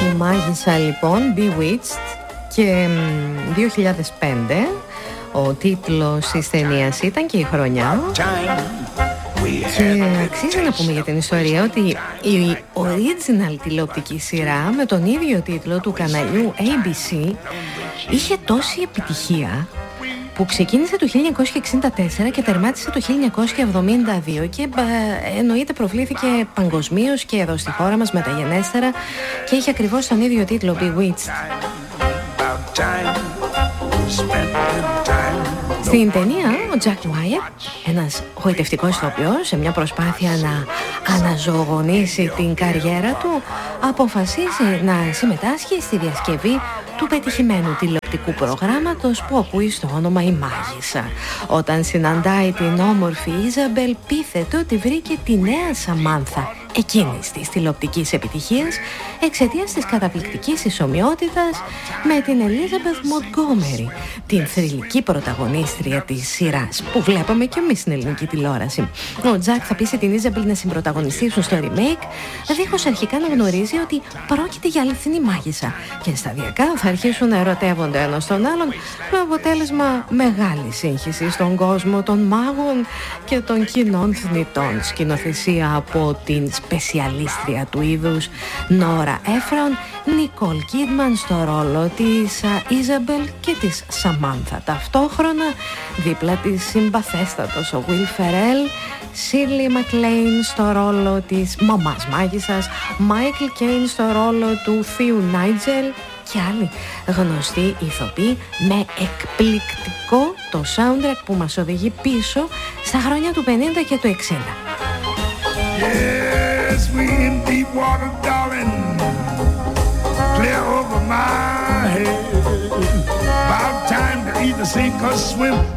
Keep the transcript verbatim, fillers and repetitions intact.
Η μάγισσα λοιπόν, Bewitched, και δύο χιλιάδες πέντε ο τίτλος της ταινίας ήταν και η χρονιά. Και αξίζει να πούμε για την ιστορία ότι η original τηλεοπτική σειρά με τον ίδιο τίτλο του καναλιού έι μπι σι είχε τόση επιτυχία που ξεκίνησε το χίλια εννιακόσια εξήντα τέσσερα και τερμάτισε το χίλια εννιακόσια εβδομήντα δύο και ε, εννοείται προβλήθηκε παγκοσμίως και εδώ στη χώρα μας μεταγενέστερα και είχε ακριβώς τον ίδιο τίτλο, Bewitched. Στην ταινία ο Jack Wyatt, ένας γοητευτικός ηθοποιός, σε μια προσπάθεια να αναζωογονήσει την καριέρα του, αποφασίζει να συμμετάσχει στη διασκευή του πετυχημένου τηλεοπτικού προγράμματος που ακούει στο όνομα «Η Μάγισσα». Όταν συναντάει την όμορφη Ιζαμπέλ, πείθεται ότι βρήκε τη νέα Σαμάνθα εκείνης της τηλεοπτικής επιτυχίας εξαιτίας της καταπληκτικής ισομοιότητας με την Ελίζαμπεθ Μοντγκόμερι, την θρυλική πρωταγωνίστρια της σειράς που βλέπαμε και εμείς στην ελληνική τηλεόραση. Ο Τζακ θα πείσει την Ιζαμπέλ να συμπρωταγωνιστήσουν στο remake, δίχως αρχικά να γνωρίζει ότι πρόκειται για αληθινή μάγισσα, και σταδιακά θα αρχίσουν να ερωτεύονται ένας τον άλλον, με αποτέλεσμα μεγάλη σύγχυση στον κόσμο των μάγων και των κοινών θνητών. Σκηνοθεσία από την σπεσιαλίστρια του είδους Νόρα Έφρον, Νικόλ Κίδμαν στο ρόλο της Ιζαμπέλ και της Σαμάνθα. Ταυτόχρονα δίπλα της συμπαθέστατος ο Will Ferrell, Shirley MacLaine στο ρόλο της μαμάς μάγισσας, Michael Caine στο ρόλο του θείου Νάιτζελ και άλλοι γνωστοί ηθοποιοί, με εκπληκτικό το soundtrack που μας οδηγεί πίσω στα χρόνια του πενήντα και του εξήντα. Yes, we in deep water, darling, clear over my head. About time to either sink or swim.